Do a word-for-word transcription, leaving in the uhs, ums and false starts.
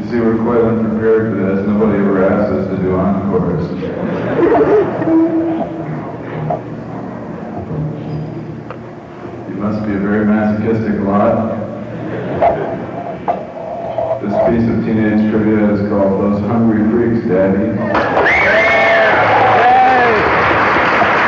You see, we're quite unprepared for this. Nobody ever asked us to do encores. You must be a very masochistic lot. This piece of teenage trivia